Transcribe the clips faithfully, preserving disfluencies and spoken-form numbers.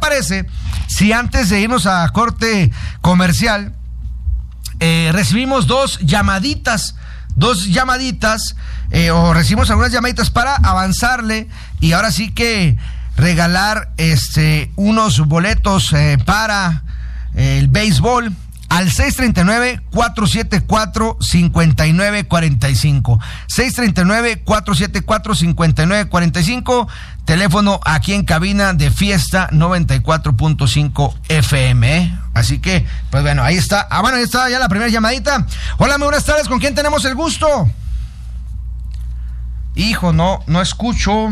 parece si antes de irnos a corte comercial eh, recibimos dos llamaditas, dos llamaditas eh, o recibimos algunas llamaditas para avanzarle y ahora sí que regalar este unos boletos eh, para eh, el béisbol al seis tres nueve, cuatro siete cuatro, cinco nueve cuatro cinco. seis tres nueve, cuatro siete cuatro, cinco nueve cuatro cinco. Teléfono aquí en cabina de Fiesta noventa y cuatro punto cinco F M. ¿eh? Así que, pues bueno, ahí está. Ah, bueno, ahí está ya la primera llamadita. Hola, muy buenas tardes. ¿Con quién tenemos el gusto? Hijo, no, no escucho.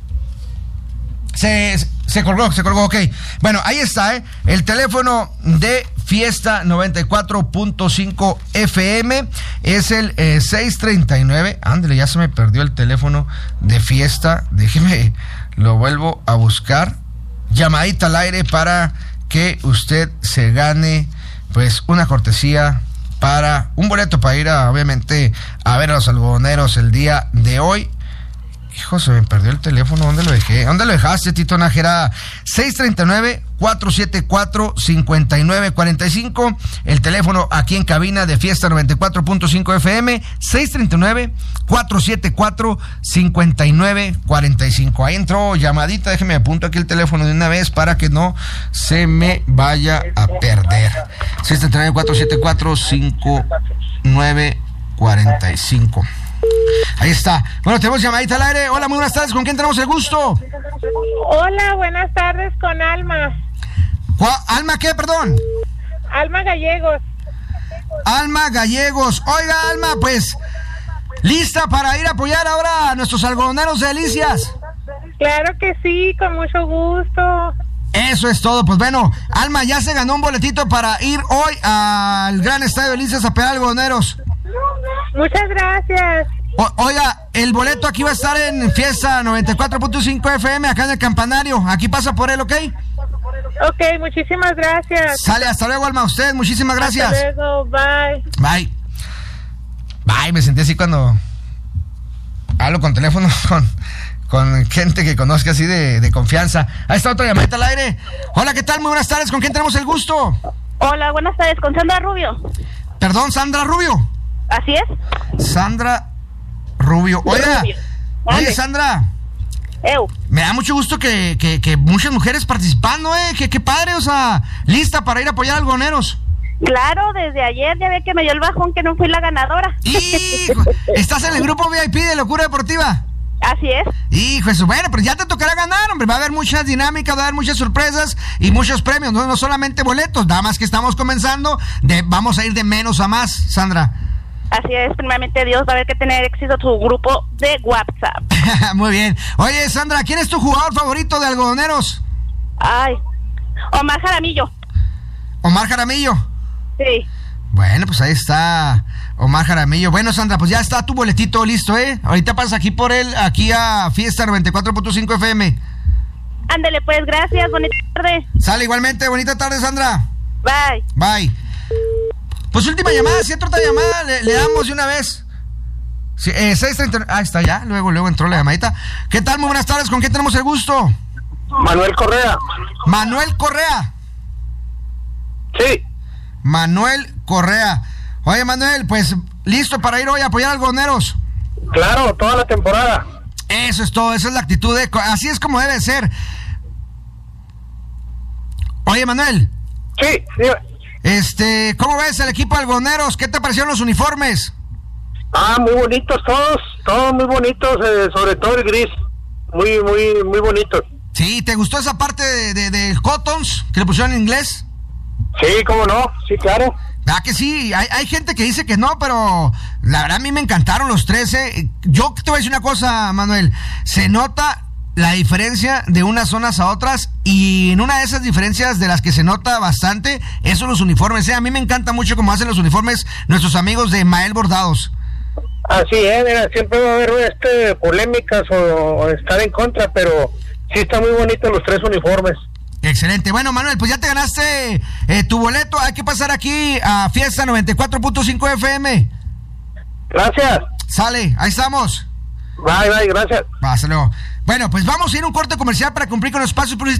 Se, se colgó, se colgó, ok. Bueno, ahí está, ¿eh? El teléfono de Fiesta noventa y cuatro punto cinco F M es el eh, seis tres nueve. Ándale, ya se me perdió el teléfono de Fiesta. Déjeme, lo vuelvo a buscar. Llamadita al aire para que usted se gane, pues, una cortesía para un boleto para ir a, obviamente, a ver a los algodoneros el día de hoy. Hijo, se me perdió el teléfono. ¿Dónde lo dejé? ¿Dónde lo dejaste, Tito Nájera? seis tres nueve, cuatro siete cuatro, cinco nueve cuatro cinco. El teléfono aquí en cabina de Fiesta noventa y cuatro punto cinco F M. seis tres nueve, cuatro siete cuatro, cinco nueve cuatro cinco. Ahí entró llamadita. Déjeme apunto aquí el teléfono de una vez para que no se me vaya a perder. seis tres nueve, cuatro siete cuatro, cinco nueve cuatro cinco. Ahí está. Bueno, tenemos llamadita al aire. Hola, muy buenas tardes. ¿Con quién tenemos el gusto? Hola, buenas tardes, con Alma. ¿Cuál? ¿Alma qué, perdón? Alma Gallegos. Alma Gallegos. Oiga, Alma, pues, ¿lista para ir a apoyar ahora a nuestros algodoneros de Delicias? Claro que sí, con mucho gusto. Eso es todo. Pues bueno, Alma ya se ganó un boletito para ir hoy al Gran Estadio de Delicias a apoyar algodoneros. Muchas gracias. O, oiga, el boleto aquí va a estar en Fiesta noventa y cuatro punto cinco F M, acá en el campanario. Aquí pasa por él, ¿ok? Ok, muchísimas gracias. Sale, hasta luego, Alma, usted. Muchísimas gracias. Hasta luego, bye. Bye. Bye, me sentí así cuando hablo con teléfono con, con gente que conozca así de, de confianza. Ahí está otra llamadita al aire. Hola, ¿qué tal? Muy buenas tardes. ¿Con quién tenemos el gusto? Hola, buenas tardes. Con Sandra Rubio. Perdón, Sandra Rubio. Así es. Sandra Rubio. Oiga, oye, Sandra. Eu. Me da mucho gusto que, que, que muchas mujeres participando, ¿eh? Que qué padre, o sea, lista para ir a apoyar a algodoneros. Claro, desde ayer ya ve que me dio el bajón que no fui la ganadora. Hijo, ¿estás en el grupo V I P de Locura Deportiva? Así es. Hijo, eso, bueno, pero ya te tocará ganar, hombre. Va a haber muchas dinámicas, va a haber muchas sorpresas y muchos premios, no, no solamente boletos, nada más que estamos comenzando, de, vamos a ir de menos a más, Sandra. Así es, primeramente Dios va a haber que tener éxito tu grupo de WhatsApp. Muy bien. Oye, Sandra, ¿quién es tu jugador favorito de algodoneros? Ay, Omar Jaramillo. ¿Omar Jaramillo? Sí. Bueno, pues ahí está Omar Jaramillo. Bueno, Sandra, pues ya está tu boletito listo, ¿eh? Ahorita pasas aquí por él, aquí a Fiesta noventa y cuatro punto cinco F M. Ándele, pues, gracias, bonita tarde. Sale igualmente, bonita tarde, Sandra. Bye. Bye. Pues última llamada, si entra otra llamada, le, le damos de una vez. Sí, eh, seis treinta. Ah, está ya, luego, luego entró la llamadita. ¿Qué tal? Muy buenas tardes, ¿con quién tenemos el gusto? Manuel Correa. Manuel Correa. Sí. Manuel Correa. Oye, Manuel, pues, ¿listo para ir hoy a apoyar a algodoneros? Claro, toda la temporada. Eso es todo, esa es la actitud, de, así es como debe ser. Oye, Manuel. Sí, sí. Este, ¿cómo ves el equipo de algodoneros? ¿Qué te parecieron los uniformes? Ah, muy bonitos todos, todos muy bonitos, eh, sobre todo el gris, muy, muy, muy bonitos. Sí, ¿te gustó esa parte de, de, de Cottons que le pusieron en inglés? Sí, cómo no, sí, claro. ¿Verdad que sí? Hay, hay gente que dice que no, pero la verdad a mí me encantaron los trece. Yo te voy a decir una cosa, Manuel, se nota la diferencia de unas zonas a otras, y en una de esas diferencias de las que se nota bastante, eso los uniformes, ¿eh? A mí me encanta mucho cómo hacen los uniformes nuestros amigos de Mael Bordados. Así es, mira, siempre va a haber este, polémicas o, o estar en contra, pero sí están muy bonitos los tres uniformes. Excelente. Bueno, Manuel, pues ya te ganaste eh, tu boleto. Hay que pasar aquí a Fiesta noventa y cuatro punto cinco F M. Gracias. Sale, ahí estamos. Bye, bye, gracias. Va, hasta luego. Bueno, pues vamos a ir a un corte comercial para cumplir con los pasos publicitarios.